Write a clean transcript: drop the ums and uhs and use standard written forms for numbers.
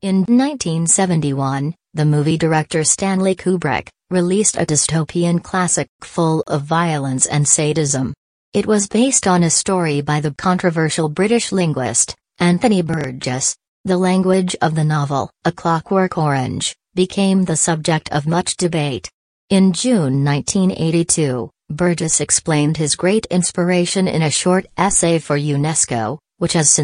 In 1971, the movie director Stanley Kubrick released a dystopian classic full of violence and sadism. It was based on a story by the controversial British linguist, Anthony Burgess. The language of the novel, A Clockwork Orange, became the subject of much debate. In June 1982, Burgess explained his great inspiration in a short essay for UNESCO, which has since